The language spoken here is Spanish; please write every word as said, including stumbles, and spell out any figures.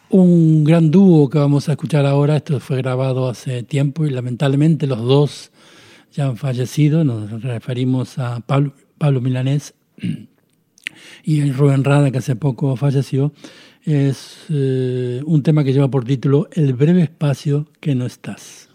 Un gran dúo que vamos a escuchar ahora. Esto fue grabado hace tiempo y lamentablemente los dos ya han fallecido. Nos referimos a Pablo, Pablo Milanés y Rubén Rada, que hace poco falleció. Es eh, un tema que lleva por título El breve espacio que no estás.